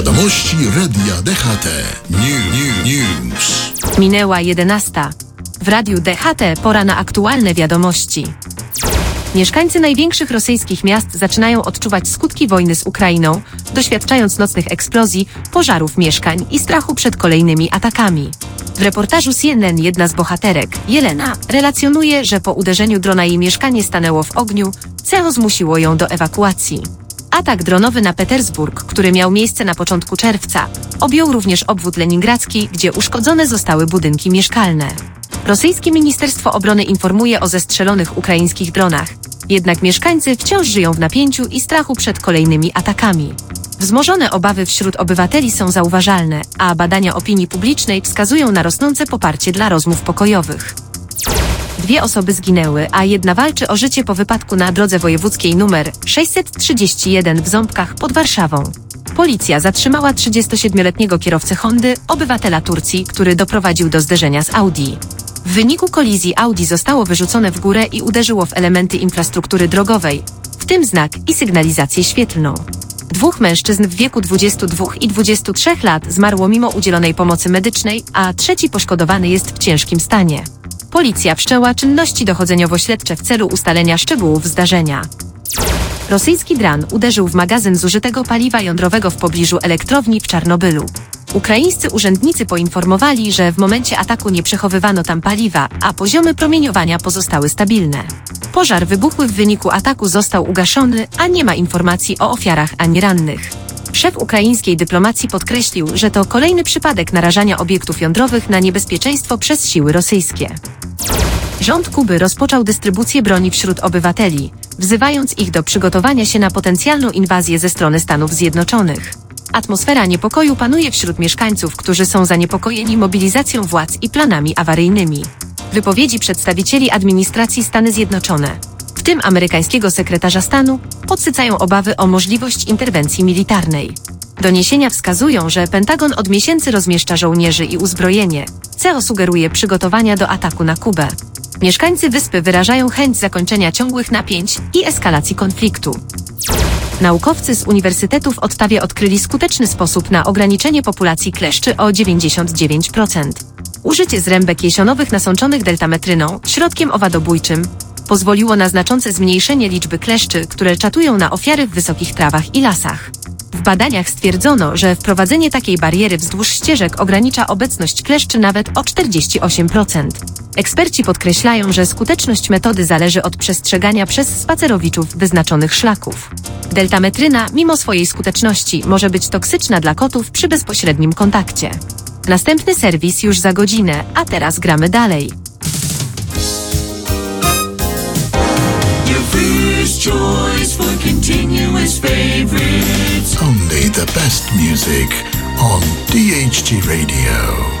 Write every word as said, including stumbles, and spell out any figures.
Wiadomości Radia D H T. New, new, news. Minęła jedenasta. W Radiu D H T pora na aktualne wiadomości. Mieszkańcy największych rosyjskich miast zaczynają odczuwać skutki wojny z Ukrainą, doświadczając nocnych eksplozji, pożarów mieszkań i strachu przed kolejnymi atakami. W reportażu C N N jedna z bohaterek, Jelena, relacjonuje, że po uderzeniu drona jej mieszkanie stanęło w ogniu, co zmusiło ją do ewakuacji. Atak dronowy na Petersburg, który miał miejsce na początku czerwca, objął również obwód leningradzki, gdzie uszkodzone zostały budynki mieszkalne. Rosyjskie Ministerstwo Obrony informuje o zestrzelonych ukraińskich dronach, jednak mieszkańcy wciąż żyją w napięciu i strachu przed kolejnymi atakami. Wzmożone obawy wśród obywateli są zauważalne, a badania opinii publicznej wskazują na rosnące poparcie dla rozmów pokojowych. Dwie osoby zginęły, a jedna walczy o życie po wypadku na drodze wojewódzkiej nr sześćset trzydzieści jeden w Ząbkach pod Warszawą. Policja zatrzymała trzydziestosiedmioletniego kierowcę Hondy, obywatela Turcji, który doprowadził do zderzenia z Audi. W wyniku kolizji Audi zostało wyrzucone w górę i uderzyło w elementy infrastruktury drogowej, w tym znak i sygnalizację świetlną. Dwóch mężczyzn w wieku dwudziestu dwóch i dwudziestu trzech lat zmarło mimo udzielonej pomocy medycznej, a trzeci poszkodowany jest w ciężkim stanie. Policja wszczęła czynności dochodzeniowo-śledcze w celu ustalenia szczegółów zdarzenia. Rosyjski dron uderzył w magazyn zużytego paliwa jądrowego w pobliżu elektrowni w Czarnobylu. Ukraińscy urzędnicy poinformowali, że w momencie ataku nie przechowywano tam paliwa, a poziomy promieniowania pozostały stabilne. Pożar wybuchły w wyniku ataku został ugaszony, a nie ma informacji o ofiarach ani rannych. Szef ukraińskiej dyplomacji podkreślił, że to kolejny przypadek narażania obiektów jądrowych na niebezpieczeństwo przez siły rosyjskie. Rząd Kuby rozpoczął dystrybucję broni wśród obywateli, wzywając ich do przygotowania się na potencjalną inwazję ze strony Stanów Zjednoczonych. Atmosfera niepokoju panuje wśród mieszkańców, którzy są zaniepokojeni mobilizacją władz i planami awaryjnymi. Wypowiedzi przedstawicieli administracji Stany Zjednoczone, w tym amerykańskiego sekretarza stanu, podsycają obawy o możliwość interwencji militarnej. Doniesienia wskazują, że Pentagon od miesięcy rozmieszcza żołnierzy i uzbrojenie, co sugeruje przygotowania do ataku na Kubę. Mieszkańcy wyspy wyrażają chęć zakończenia ciągłych napięć i eskalacji konfliktu. Naukowcy z uniwersytetu w Ottawie odkryli skuteczny sposób na ograniczenie populacji kleszczy o dziewięćdziesiąt dziewięć procent. Użycie zrębek jesionowych nasączonych deltametryną, środkiem owadobójczym, pozwoliło na znaczące zmniejszenie liczby kleszczy, które czatują na ofiary w wysokich trawach i lasach. W badaniach stwierdzono, że wprowadzenie takiej bariery wzdłuż ścieżek ogranicza obecność kleszczy nawet o czterdzieści osiem procent. Eksperci podkreślają, że skuteczność metody zależy od przestrzegania przez spacerowiczów wyznaczonych szlaków. Deltametryna, mimo swojej skuteczności, może być toksyczna dla kotów przy bezpośrednim kontakcie. Następny serwis już za godzinę, a teraz gramy dalej. Choice for continuous favorites. Only the best music on D H T Radio.